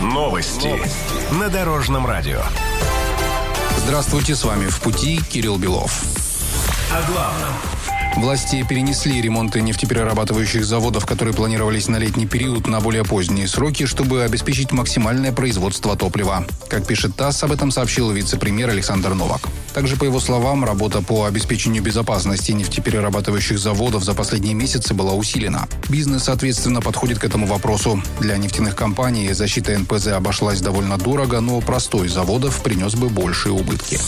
Новости на Дорожном радио. Здравствуйте, с вами «В пути» Кирилл Белов. О главном. Власти перенесли ремонты нефтеперерабатывающих заводов, которые планировались на летний период, на более поздние сроки, чтобы обеспечить максимальное производство топлива. Как пишет ТАСС, об этом сообщил вице-премьер Александр Новак. Также, по его словам, работа по обеспечению безопасности нефтеперерабатывающих заводов за последние месяцы была усилена. Бизнес, соответственно, подходит к этому вопросу. Для нефтяных компаний защита НПЗ обошлась довольно дорого, но простой заводов принес бы большие убытки.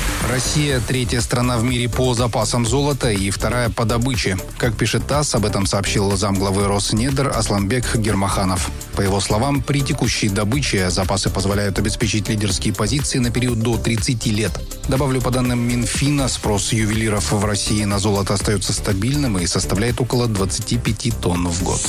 Россия – третья страна в мире по запасам золота и вторая по добыче. Как пишет ТАСС, об этом сообщил замглавы Роснедр Асланбек Гермаханов. По его словам, при текущей добыче запасы позволяют обеспечить лидерские позиции на период до 30 лет. Добавлю, по данным Минфина, спрос ювелиров в России на золото остается стабильным и составляет около 25 тонн в год.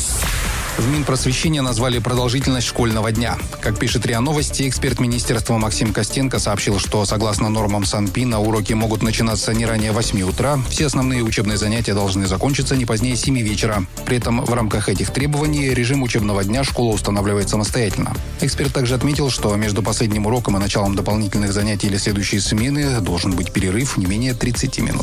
В Минпросвещения назвали продолжительность школьного дня. Как пишет РИА Новости, эксперт министерства Максим Костенко сообщил, что согласно нормам Санпина уроки могут начинаться не ранее 8 утра. Все основные учебные занятия должны закончиться не позднее 7 вечера. При этом в рамках этих требований режим учебного дня школа устанавливает самостоятельно. Эксперт также отметил, что между последним уроком и началом дополнительных занятий или следующей смены должен быть перерыв не менее 30 минут.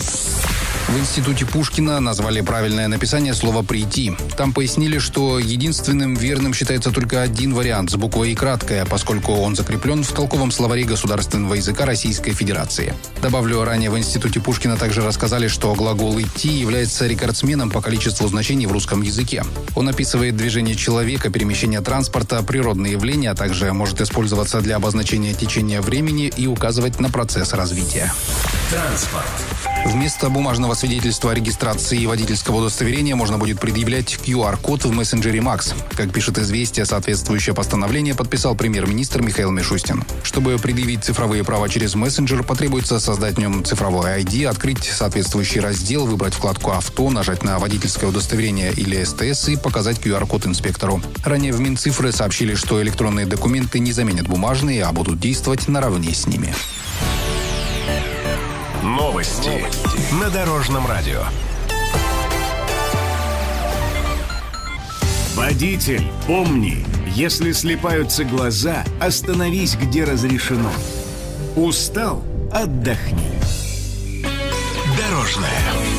В Институте Пушкина назвали правильное написание слова «прийти». Там пояснили, что единственным верным считается только один вариант с буквой «и» краткая, поскольку он закреплен в толковом словаре государственного языка Российской Федерации. Добавлю, ранее в Институте Пушкина также рассказали, что глагол «идти» является рекордсменом по количеству значений в русском языке. Он описывает движение человека, перемещение транспорта, природные явления, а также может использоваться для обозначения течения времени и указывать на процесс развития. Транспорт. Вместо бумажного свидетельства о регистрации и водительского удостоверения можно будет предъявлять QR-код в мессенджере Max. Как пишет «Известия», соответствующее постановление подписал премьер-министр Михаил Мишустин. Чтобы предъявить цифровые права через мессенджер, потребуется создать в нем цифровой ID, открыть соответствующий раздел, выбрать вкладку «Авто», нажать на водительское удостоверение или СТС и показать QR-код инспектору. Ранее в Минцифры сообщили, что электронные документы не заменят бумажные, а будут действовать наравне с ними. Новости на Дорожном радио. Водитель, помни, если слипаются глаза, остановись, где разрешено. Устал? Отдохни. Дорожное.